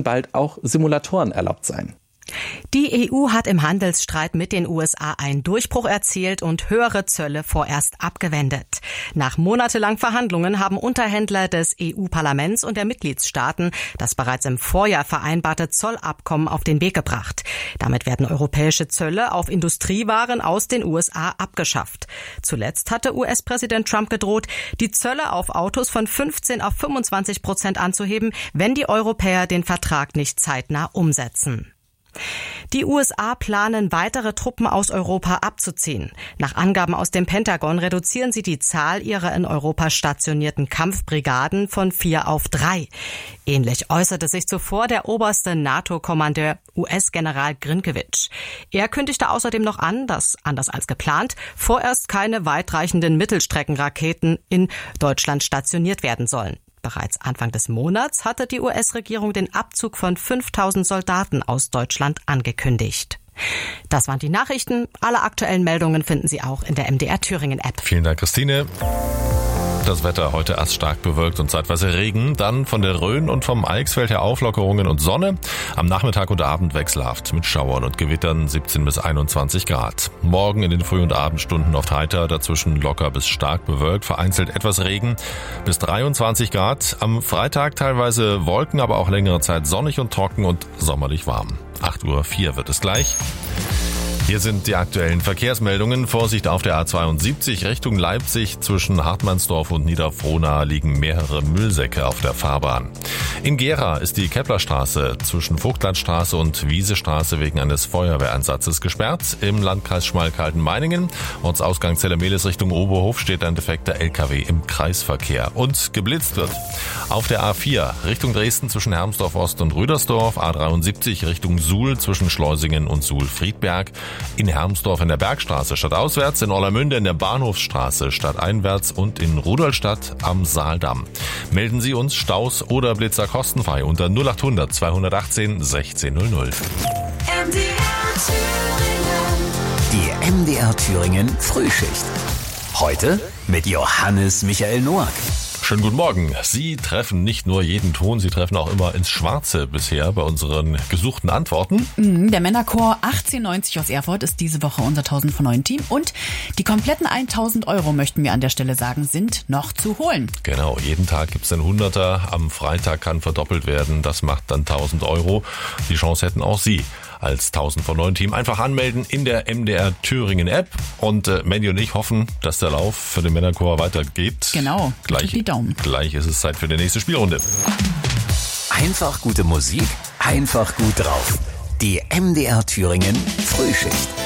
bald auch Simulatoren erlaubt sein. Die EU hat im Handelsstreit mit den USA einen Durchbruch erzielt und höhere Zölle vorerst abgewendet. Nach monatelangen Verhandlungen haben Unterhändler des EU-Parlaments und der Mitgliedstaaten das bereits im Vorjahr vereinbarte Zollabkommen auf den Weg gebracht. Damit werden europäische Zölle auf Industriewaren aus den USA abgeschafft. Zuletzt hatte US-Präsident Trump gedroht, die Zölle auf Autos von 15% auf 25% anzuheben, wenn die Europäer den Vertrag nicht zeitnah umsetzen. Die USA planen, weitere Truppen aus Europa abzuziehen. Nach Angaben aus dem Pentagon reduzieren sie die Zahl ihrer in Europa stationierten Kampfbrigaden von 4 auf 3. Ähnlich äußerte sich zuvor der oberste NATO-Kommandeur US-General Grinkiewicz. Er kündigte außerdem noch an, dass, anders als geplant, vorerst keine weitreichenden Mittelstreckenraketen in Deutschland stationiert werden sollen. Bereits Anfang des Monats hatte die US-Regierung den Abzug von 5.000 Soldaten aus Deutschland angekündigt. Das waren die Nachrichten. Alle aktuellen Meldungen finden Sie auch in der MDR Thüringen-App. Vielen Dank, Christine. Das Wetter heute erst stark bewölkt und zeitweise Regen, dann von der Rhön und vom Eichsfeld her Auflockerungen und Sonne. Am Nachmittag und Abend wechselhaft mit Schauern und Gewittern 17 bis 21 Grad. Morgen in den Früh- und Abendstunden oft heiter, dazwischen locker bis stark bewölkt, vereinzelt etwas Regen bis 23 Grad. Am Freitag teilweise Wolken, aber auch längere Zeit sonnig und trocken und sommerlich warm. 8:04 Uhr wird es gleich. Hier sind die aktuellen Verkehrsmeldungen. Vorsicht auf der A72 Richtung Leipzig. Zwischen Hartmannsdorf und Niederfrohna liegen mehrere Müllsäcke auf der Fahrbahn. In Gera ist die Keplerstraße zwischen Vogtlandstraße und Wiesestraße wegen eines Feuerwehreinsatzes gesperrt. Im Landkreis Schmalkalden-Meiningen, Ortsausgang Zellermelis Richtung Oberhof, steht ein defekter LKW im Kreisverkehr. Und geblitzt wird auf der A4 Richtung Dresden zwischen Hermsdorf Ost und Rüdersdorf. A73 Richtung Suhl zwischen Schleusingen und Suhl-Friedberg. In Hermsdorf in der Bergstraße stadtauswärts, in Orlamünde in der Bahnhofsstraße stadteinwärts und in Rudolstadt am Saaldamm. Melden Sie uns Staus oder Blitzer kostenfrei unter 0800 218 1600. Die MDR Thüringen Frühschicht. Heute mit Johannes Michael Noack. Schönen guten Morgen. Sie treffen nicht nur jeden Ton, Sie treffen auch immer ins Schwarze bisher bei unseren gesuchten Antworten. Der Männerchor 1890 aus Erfurt ist diese Woche unser 1000 von 9 Team und die kompletten 1000 Euro, möchten wir an der Stelle sagen, sind noch zu holen. Genau, jeden Tag gibt's einen 100er, am Freitag kann verdoppelt werden, das macht dann 1000 Euro. Die Chance hätten auch Sie als 1000 von 9 Team. Einfach anmelden in der MDR Thüringen App und Mandy und ich hoffen, dass der Lauf für den Männerchor weitergeht. Genau, gleich die Daumen. Gleich ist es Zeit für die nächste Spielrunde. Einfach gute Musik, einfach gut drauf. Die MDR Thüringen Frühschicht.